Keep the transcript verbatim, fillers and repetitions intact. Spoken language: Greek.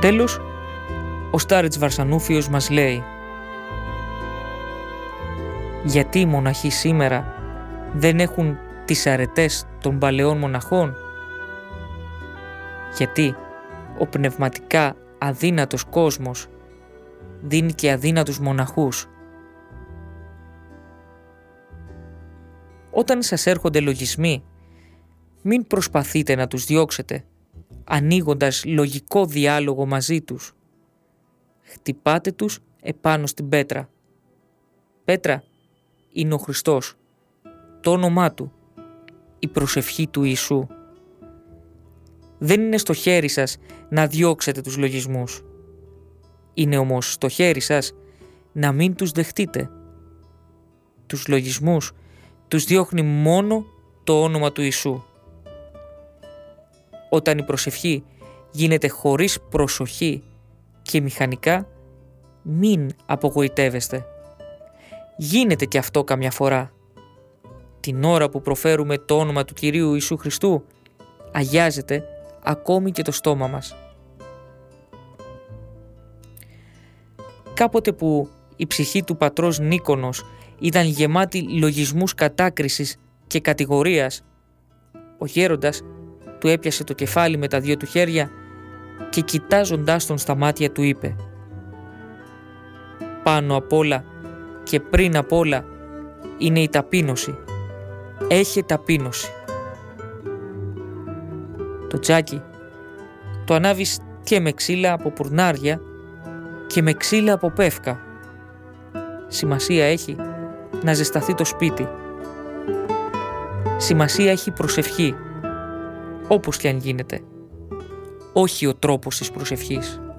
Τέλος, ο Στάρετς Βαρσανούφιος μας λέει: γιατί οι μοναχοί σήμερα δεν έχουν τις αρετές των παλαιών μοναχών? Γιατί ο πνευματικά αδύνατος κόσμος δίνει και αδύνατους μοναχούς. Όταν σας έρχονται λογισμοί, μην προσπαθείτε να τους διώξετε, ανοίγοντας λογικό διάλογο μαζί τους. Χτυπάτε τους επάνω στην πέτρα. Πέτρα είναι ο Χριστός, το όνομά Του, η προσευχή του Ιησού. Δεν είναι στο χέρι σας να διώξετε τους λογισμούς. Είναι όμως στο χέρι σας να μην τους δεχτείτε. Τους λογισμούς τους διώχνει μόνο το όνομα του Ιησού. Όταν η προσευχή γίνεται χωρίς προσοχή και μηχανικά, μην απογοητεύεστε. Γίνεται και αυτό καμιά φορά. Την ώρα που προφέρουμε το όνομα του Κυρίου Ιησού Χριστού, αγιάζεται ακόμη και το στόμα μας. Κάποτε που η ψυχή του πατρός Νίκονος ήταν γεμάτη λογισμούς κατάκρισης και κατηγορίας, ο γέροντας του έπιασε το κεφάλι με τα δύο του χέρια και κοιτάζοντάς τον στα μάτια του είπε: πάνω απ' όλα και πριν απ' όλα είναι η ταπείνωση. Έχε ταπείνωση. Το τζάκι το ανάβεις και με ξύλα από πουρνάρια και με ξύλα από πεύκα. Σημασία έχει να ζεσταθεί το σπίτι. Σημασία έχει προσευχή, όπως και αν γίνεται. Όχι ο τρόπος της προσευχής.